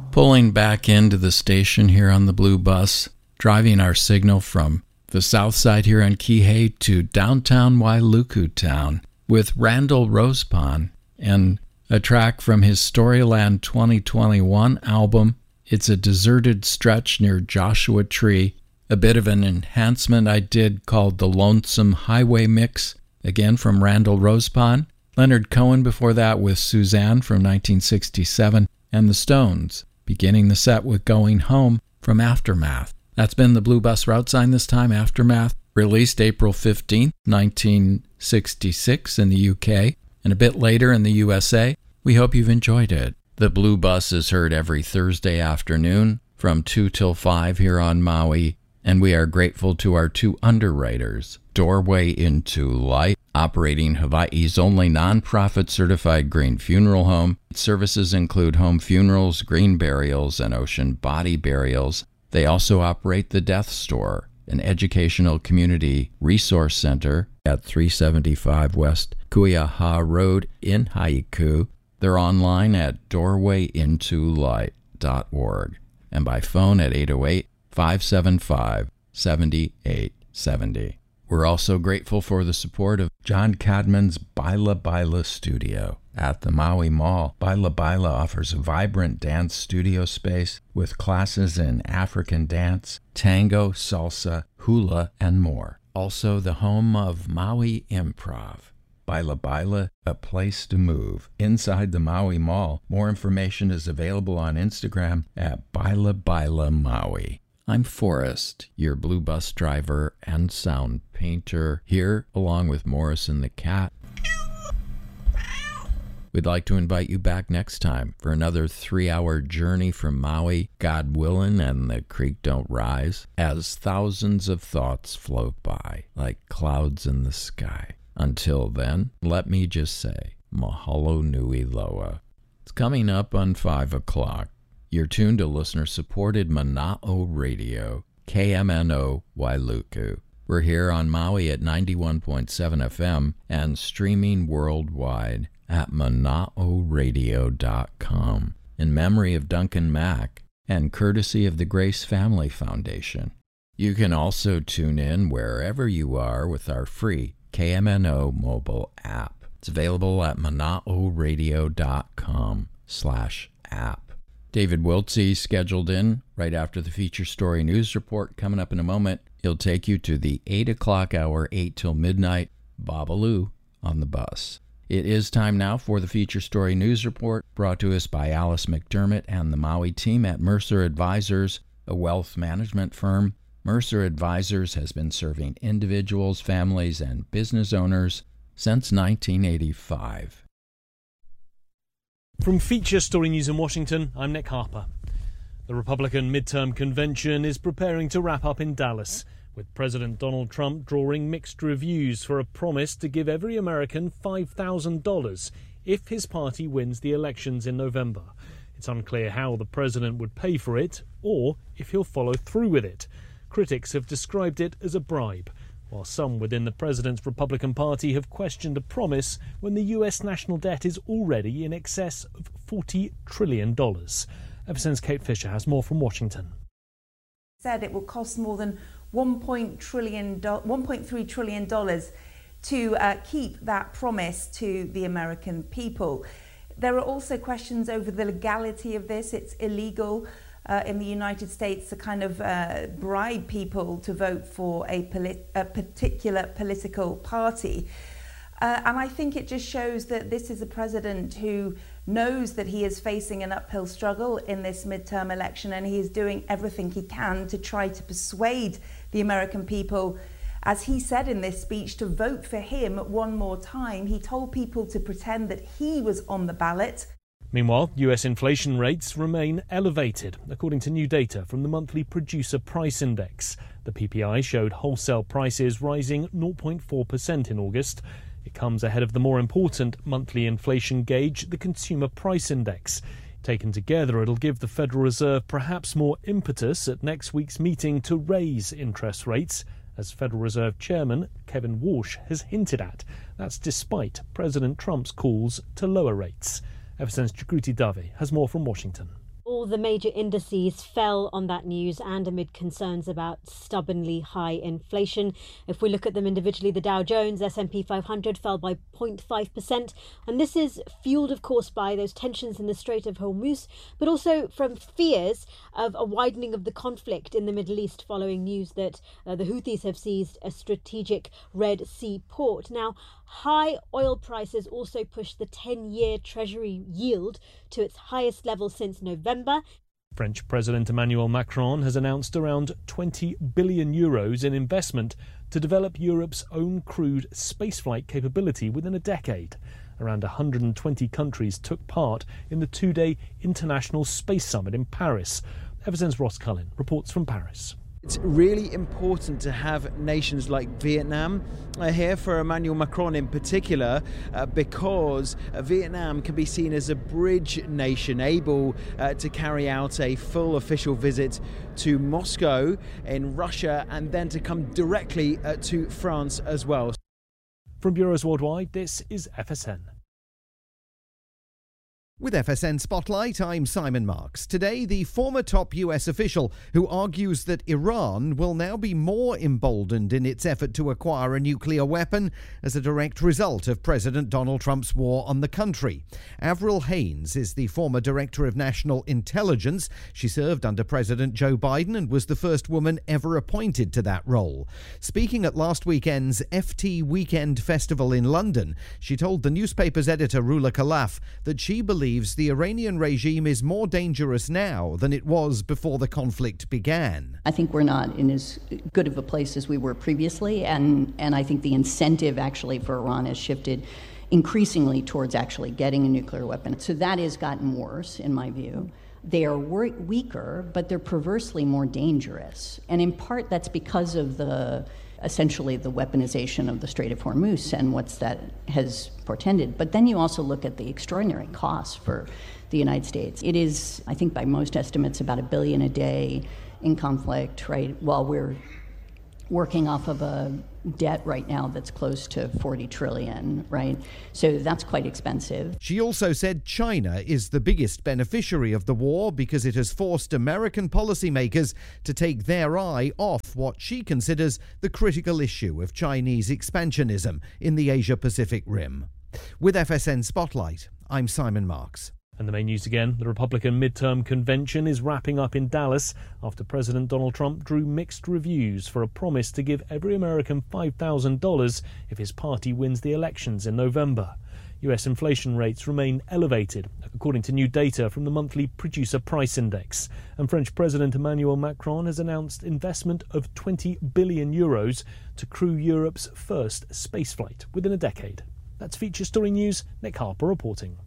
Pulling back into the station here on the Blue Bus, driving our signal from the south side here on Kihei to downtown Wailuku Town with Randall Rosepon and a track from his Storyland 2021 album. It's a deserted stretch near Joshua Tree, a bit of an enhancement I did called the Lonesome Highway Mix, again from Randall Rosepon. Leonard Cohen before that with Suzanne from 1967, and the Stones, beginning the set with Going Home from Aftermath. That's been the Blue Bus route sign this time, Aftermath, released April 15th, 1966 in the UK, and a bit later in the USA. We hope you've enjoyed it. The Blue Bus is heard every Thursday afternoon from 2 till 5 here on Maui, and we are grateful to our two underwriters, Doorway into Light, operating Hawaii's only non-profit certified green funeral home. Services include home funerals, green burials, and ocean body burials. They also operate the Death Store, an educational community resource center at 375 West Kuiaha Road in Haiku. They're online at doorwayintolight.org and by phone at 808-575-7870. We're also grateful for the support of John Cadman's Baila Baila Studio. At the Maui Mall, Baila Baila offers a vibrant dance studio space with classes in African dance, tango, salsa, hula, and more. Also the home of Maui Improv. Baila Baila, a place to move. Inside the Maui Mall, more information is available on Instagram at Baila Baila Maui. I'm Forrest, your Blue Bus driver and sound painter, here along with Morrison the cat. We'd like to invite you back next time for another 3-hour journey from Maui, God willing, and the creek don't rise, as thousands of thoughts float by like clouds in the sky. Until then, let me just say, mahalo nui loa. It's coming up on 5 o'clock. You're tuned to listener-supported Mana'o Radio, KMNO Wailuku. We're here on Maui at 91.7 FM and streaming worldwide at mana'oradio.com in memory of Duncan Mack and courtesy of the Grace Family Foundation. You can also tune in wherever you are with our free KMNO mobile app. It's available at mana'oradio.com/app. David Wiltsey scheduled in right after the Feature Story News Report coming up in a moment. He'll take you to the 8 o'clock hour, 8 till midnight, Babalu on the bus. It is time now for the Feature Story News Report, brought to us by Alice McDermott and the Maui team at Mercer Advisors, a wealth management firm. Mercer Advisors has been serving individuals, families, and business owners since 1985. From Feature Story News in Washington, I'm Nick Harper. The Republican midterm convention is preparing to wrap up in Dallas, with President Donald Trump drawing mixed reviews for a promise to give every American $5,000 if his party wins the elections in November. It's unclear how the president would pay for it or if he'll follow through with it. Critics have described it as a bribe, while some within the president's Republican Party have questioned a promise when the US national debt is already in excess of $40 trillion. FSN's Kate Fisher has more from Washington. Said it will cost more than $1.3 trillion to keep that promise to the American people. There are also questions over the legality of this. It's illegal in the United States to kind of bribe people to vote for a particular political party. And I think it just shows that this is a president who knows that he is facing an uphill struggle in this midterm election, and he is doing everything he can to try to persuade the American people, as he said in this speech, to vote for him one more time. He told people to pretend that he was on the ballot. Meanwhile, US inflation rates remain elevated, according to new data from the monthly Producer Price Index. The PPI showed wholesale prices rising 0.4% in August. It comes ahead of the more important monthly inflation gauge, the Consumer Price Index. Taken together, it'll give the Federal Reserve perhaps more impetus at next week's meeting to raise interest rates, as Federal Reserve Chairman Kevin Walsh has hinted at. That's despite President Trump's calls to lower rates. FSN's Jagriti Dave has more from Washington. All the major indices fell on that news and amid concerns about stubbornly high inflation. If we look at them individually, the Dow Jones, S&P 500 fell by 0.5%. And this is fueled, of course, by those tensions in the Strait of Hormuz, but also from fears of a widening of the conflict in the Middle East following news that the Houthis have seized a strategic Red Sea port. Now, high oil prices also pushed the 10-year Treasury yield to its highest level since November. French President Emmanuel Macron has announced around 20 billion euros in investment to develop Europe's own crewed spaceflight capability within a decade. Around 120 countries took part in the two-day International Space Summit in Paris. FSN's Ross Cullen reports from Paris. It's really important to have nations like Vietnam here for Emmanuel Macron in particular because Vietnam can be seen as a bridge nation able to carry out a full official visit to Moscow in Russia and then to come directly to France as well. From Bureaus Worldwide, this is FSN. With FSN Spotlight, I'm Simon Marks. Today, the former top US official who argues that Iran will now be more emboldened in its effort to acquire a nuclear weapon as a direct result of President Donald Trump's war on the country. Avril Haines is the former Director of National Intelligence. She served under President Joe Biden and was the first woman ever appointed to that role. Speaking at last weekend's FT Weekend Festival in London, she told the newspaper's editor Rula Khalaf that she believes the Iranian regime is more dangerous now than it was before the conflict began. I think we're not in as good of a place as we were previously, and I think the incentive actually for Iran has shifted increasingly towards actually getting a nuclear weapon. So that has gotten worse, in my view. They are weaker, but they're perversely more dangerous. And in part, that's because of essentially the weaponization of the Strait of Hormuz and what that has portended. But then you also look at the extraordinary costs for the United States. It is, I think by most estimates, about $1 billion a day in conflict, right, while we're working off of a debt right now that's close to 40 trillion, right? So that's quite expensive. She also said China is the biggest beneficiary of the war because it has forced American policymakers to take their eye off what she considers the critical issue of Chinese expansionism in the Asia-Pacific Rim. With FSN Spotlight, I'm Simon Marks. And the main news again, the Republican midterm convention is wrapping up in Dallas after President Donald Trump drew mixed reviews for a promise to give every American $5,000 if his party wins the elections in November. US inflation rates remain elevated, according to new data from the monthly Producer Price Index. And French President Emmanuel Macron has announced investment of 20 billion euros to crew Europe's first spaceflight within a decade. That's Feature Story News. Nick Harper reporting.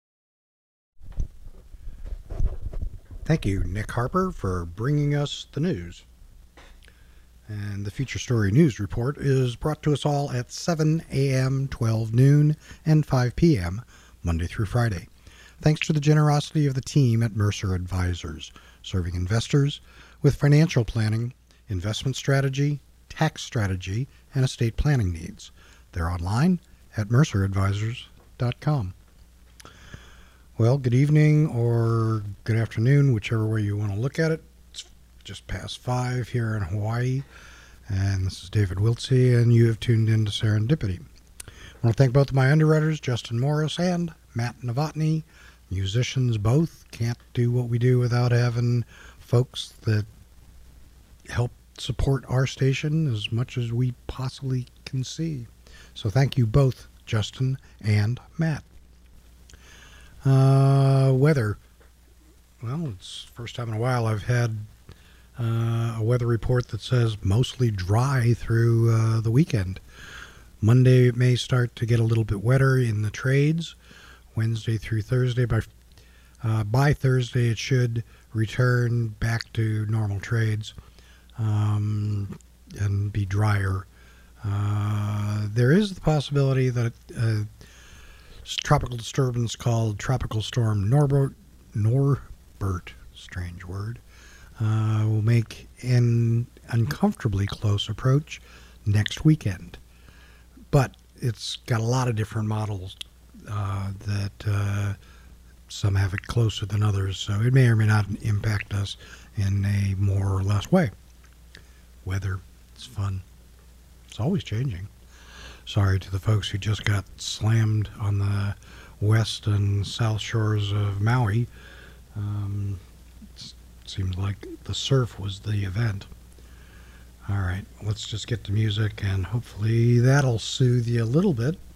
Thank you, Nick Harper, for bringing us the news. And the Feature Story News Report is brought to us all at 7 a.m., 12 noon, and 5 p.m., Monday through Friday. Thanks to the generosity of the team at Mercer Advisors, serving investors with financial planning, investment strategy, tax strategy, and estate planning needs. They're online at merceradvisors.com. Well, good evening or good afternoon, whichever way you want to look at it. It's just past 5 here in Hawaii, and this is David Wiltsey, and you have tuned in to Serendipity. I want to thank both of my underwriters, Justin Morris and Matt Novotny, musicians both. Can't do what we do without having folks that help support our station as much as we possibly can see. So thank you both, Justin and Matt. Weather. Well, it's the first time in a while I've had a weather report that says mostly dry through the weekend. Monday it may start to get a little bit wetter in the trades. Wednesday through Thursday. By Thursday it should return back to normal trades and be drier. There is the possibility that tropical disturbance called Tropical Storm Norbert, strange word, will make an uncomfortably close approach next weekend. But it's got a lot of different models that some have it closer than others, so it may or may not impact us in a more or less way. Weather, it's fun. It's always changing. Sorry to the folks who just got slammed on the west and south shores of Maui. It seems like the surf was the event. All right, let's just get to music, and hopefully that'll soothe you a little bit.